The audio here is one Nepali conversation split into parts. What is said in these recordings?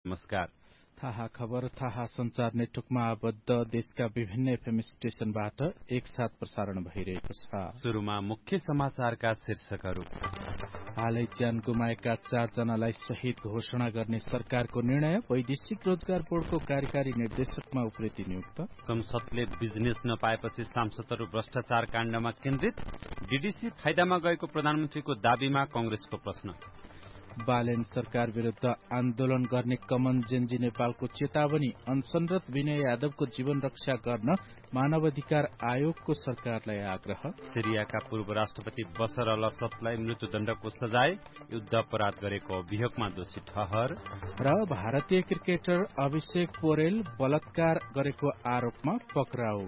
नमस्कार। थाहा खबर थाहा संचार नेटवर्कमा आबद्ध देशका विभिन्न एफएम स्टेशनबाट एकसाथ प्रसारण भइरहेको छ। सुरुमा मुख्य समाचारका शीर्षकहरू। हालै ज्यान गुमाएका 4 जनालाई शहीद घोषणा गर्ने सरकारको निर्णय। वैदेशिक रोजगार बोर्डको कार्यकारी निर्देशकमा उप्रेती नियुक्त। संसदले बिजनेस नपाएपछि सांसदहरू भ्रष्टाचार काण्डमा केन्द्रित। डीडीसी फाइदामा गएको प्रधानमन्त्रीको दाबीमा कंग्रेसको प्रश्न। बालेन सरकार विरूद्ध आन्दोलन गर्ने कमन जेन्जी नेपालको चेतावनी। अनसनरत विनय यादवको जीवन रक्षा गर्न मानवाधिकार आयोगको सरकारलाई आग्रह। सिरियाका पूर्व राष्ट्रपति बशर अल असदलाई मृत्युदण्डको सजाय, युद्ध अपराध गरेको अभियोगमा दोषी ठहर। र भारतीय क्रिकेटर अभिषेक पोरेल बलात्कार गरेको आरोपमा पक्राउ।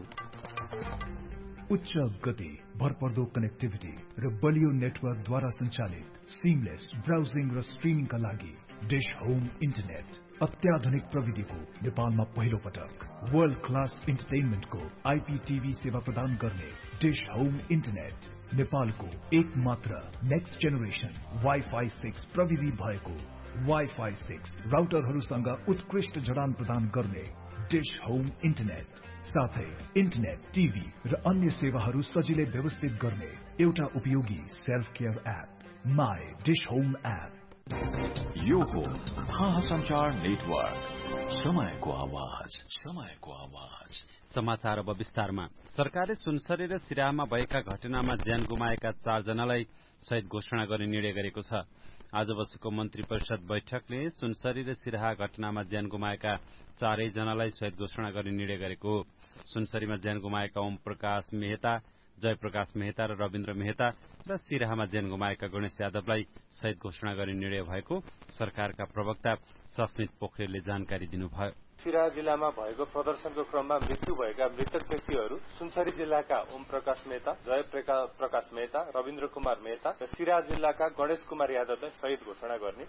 उच्च गति, भरपर्दो कनेक्टिभिटी र बलियो नेटवर्कद्वारा सञ्चालित सिमलेस ब्राउजिङ र स्ट्रिमिङका लागि डिश होम इन्टरनेट। अत्याधुनिक प्रविधिको नेपालमा पहिलो पटक वर्ल्ड क्लास इन्टरटेनमेन्टको आइपीटीभी सेवा प्रदान गर्ने डिश होम इन्टरनेट। नेपालको एक मात्र नेक्स्ट जेनेरेसन वाइफाई 6 प्रविधि भएको वाइफाई 6 राउटरहरूसँग उत्कृष्ट जडान प्रदान गर्ने डिश होम इन्टरनेट। साथै इन्टरनेट, टीभी र अन्य सेवाहरू सजिलै व्यवस्थित गर्ने एउटा उपयोगी self care app my dish home app. यो हो थाहा संचार नेटवर्क, समयको आवाज, समयको आवाज। समाचार अब विस्तारमा। सरकारले सुनसरी र सिराहामा भएका घटनामा ज्यान गुमाएका 4 जनालाई शहीद घोषणा गर्ने निर्णय गरेको छ। आज बसेको मन्त्री परिषद बैठकले सुनसरी र सिराहा घटनामा ज्यान गुमाएका 4 जनालाई शहीद घोषणा गर्ने निर्णय गरेको हो। सुनसरीमा ज्यान गुमाएका ओम प्रकाश मेहता, जयप्रकाश मेहता र रविन्द्र मेहता र सिराहामा ज्यान गुमाएका गणेश यादवलाई शहीद घोषणा गर्ने निर्णय भएको सरकारका प्रवक्ता सस्मित पोखरेलले जानकारी दिनुभयो। सिराहा जिल्लामा भएको प्रदर्शनको क्रममा मृत्यु भएका मृतक व्यक्तिहरू सुनसरी जिल्लाका ओम प्रकाश मेहता, जय प्रकाश मेहता, रविन्द्र कुमार मेहता र सिराहा जिल्लाका गणेश कुमार यादवलाई शहीद घोषणा गर्ने।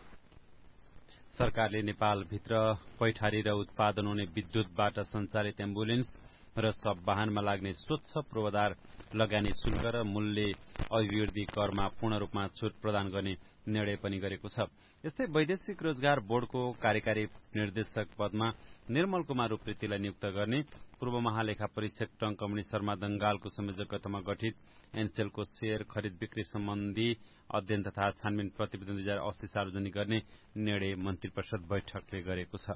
सरकारले नेपालभित्र पैठारी र उत्पादन हुने विद्युतबाट सञ्चालित एम्बुलेन्स र सब वाहनमा लाग्ने स्वच्छ पूर्वाधार लगानी शुल्क र मूल्य अभिवृद्धि करमा पूर्ण रूपमा छूट प्रदान गर्ने निर्णय पनि गरेको छ। यस्तै वैदेशिक रोजगार बोर्डको कार्यकारी निर्देशक पदमा निर्मल कुमार उप्रेतीलाई नियुक्त गर्ने। पूर्व महालेखा परीक्षक टंकमणि शर्मा दंगालको संयोजकत्वमा गठित एनसेलको शेयर खरिद बिक्री सम्बन्धी अध्ययन तथा छानबिन प्रतिवेदन 2080 सार्वजनिक गर्ने निर्णय मन्त्री परिषद बैठकले गरेको छ।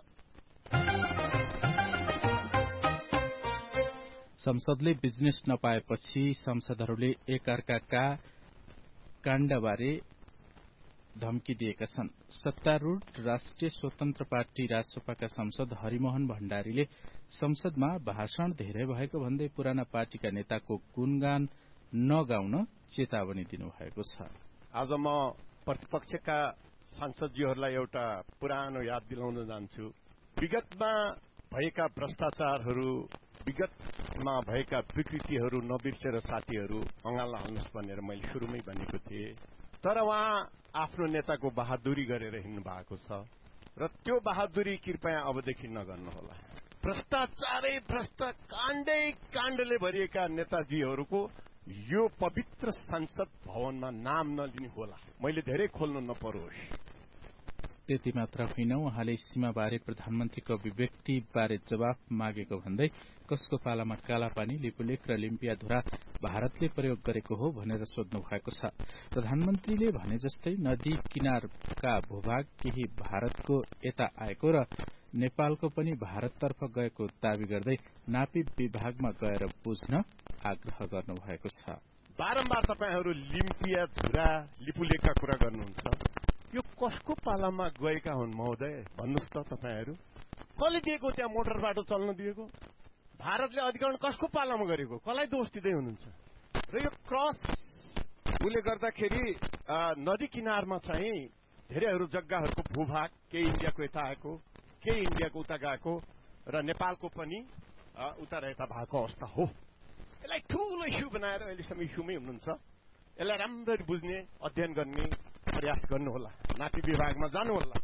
संसदले बिजनेस नपाएपछि सांसदहरूले एकअर्काका काण्डबारे धम्की दिएका छन्। सत्तारूढ़ राष्ट्रिय स्वतन्त्र पार्टी राजसपाका सांसद हरिमोहन भण्डारीले संसदमा भाषण धेरै भएको भन्दै पुराना पार्टीका नेताको गुणगान नगाउन चेतावनी दिनुभएको छ। आज म प्रतिपक्षका सांसदजीहरूलाई एउटा पुरानो याद दिलाउन जान्छु। विगतमा भएका भ्रष्टाचारहरू, विगतमा भएका विकृतिहरू नबिर्सेर साथीहरू अँगाल्न हाल्नुहोस् भनेर मैले सुरुमै भनेको थिएँ। तर उहाँ आफ्नो नेताको बहादुरी गरेर हिँड्नु भएको छ र त्यो बहादुरी कृपया अबदेखि नगर्नुहोला। भ्रष्टाचारै भ्रष्ट काण्डले भरिएका नेताजीहरूको यो पवित्र संसद भवनमा नाम नलिने होला। मैले धेरै खोल्नु नपरोस्। त्यति मात्र होइन, उहाँले सीमाबारे प्रधानमन्त्रीको अभिव्यक्ति बारे जवाफ मागेको भन्दै कसको पालामा कालापानी, लिपुलेख र लिम्पियाधुरा भारतले प्रयोग गरेको हो भनेर सोध्नु भएको छ। प्रधानमन्त्रीले भने जस्तै नदी किनारका भूभाग केही भारतको यता आएको र नेपालको पनि भारततर्फ गएको दावी गर्दै नापी विभागमा गएर बुझ्न आग्रह गर्नु भएको छ। बारम्बार तपाईहरू लिम्पियाधुरा, लिपुलेखका कुरा गर्नुहुन्छ। यो कसको पालामा गएका हुन् महोदय भन्नुहोस् त तपाईहरू? कसले दिएको त्यहाँ मोटर बाटो चल्न दिएको? भारतले अधिकरण कसको पालामा गरेको? कसलाई दोष दिँदै हुनुहुन्छ? र यो क्रस उले गर्दाखेरि नदी किनारमा चाहिँ धेरैहरू जग्गाहरूको भूभाग केही इन्डियाको यता आएको, केही इन्डियाको उता गएको र नेपालको पनि उता र यता भएको अवस्था हो। यसलाई ठूलो इस्यु बनाएर अहिलेसम्म इस्युमै हुनुहुन्छ। यसलाई राम्ररी बुझ्ने, अध्ययन गर्ने प्रयास गर्नुहोला। नापी विभागमा जानुहोला।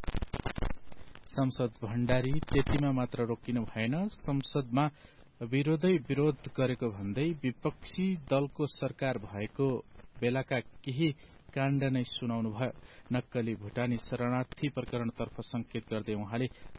सांसद भण्डारी त्यतिमा मात्र रोकिनु भएन, संसदमा विरोध गरेको भन्दै विपक्षी दलको सरकार भएको बेलाका केही काण्ड नै सुनाउनु भयो। नक्कली भुटानी शरणार्थी प्रकरणतर्फ संकेत गर्दै उहाँले